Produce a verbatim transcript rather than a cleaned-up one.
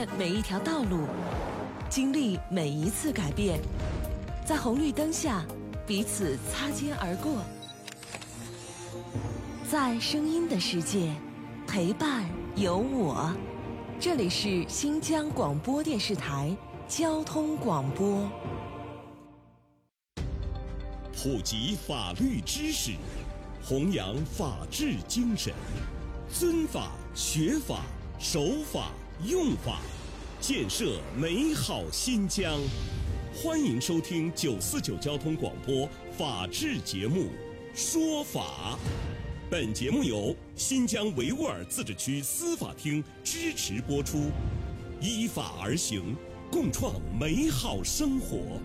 越每一条道路，经历每一次改变，在红绿灯下彼此擦肩而过，在声音的世界陪伴有我。这里是新疆广播电视台交通广播。 普及法律知识，弘扬法治精神，尊法、学法、守法、用法，建设美好新疆。欢迎收听九四九交通广播法治节目《说法》。本节目由新疆维吾尔自治区司法厅支持播出，依法而行，共创美好生活。